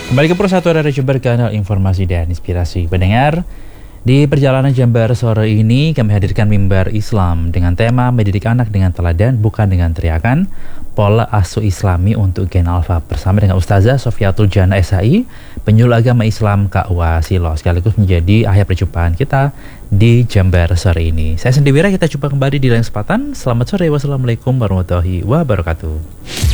Kembali ke Persatuan Radio Jember, kanal informasi dan inspirasi pendengar. Di perjalanan Jember sore ini kami hadirkan mimbar Islam dengan tema mendidik anak dengan teladan bukan dengan teriakan, pola asuh Islami untuk Gen Alpha, bersama dengan Ustazah Sofiatul Jannah SHI, penyuluh agama Islam KUA Silo, sekaligus menjadi akhir perjumpaan kita di Jember sore ini. Saya Sendiri Wira, kita jumpa kembali di lain kesempatan. Selamat sore, wassalamualaikum warahmatullahi wabarakatuh.